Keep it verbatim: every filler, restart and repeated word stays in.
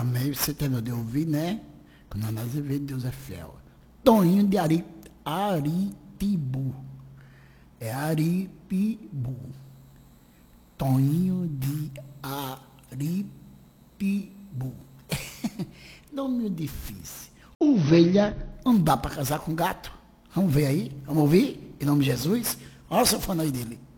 Amém. Você terminou de ouvir, né? Quando nós Azevedo, Deus é fiel. Toninho de Ari, Aritibu. É Aripibu. Toninho de Aripibu. Nome difícil. Ovelha não dá para casar com gato. Vamos ver aí? Vamos ouvir? Em nome de Jesus? Olha o fone aí dele.